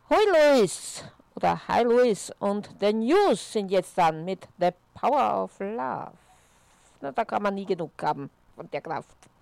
Hoi Louis oder Hi Louis und The News sind jetzt dann mit The Power of Love. Na, da kann man nie genug haben von der Kraft.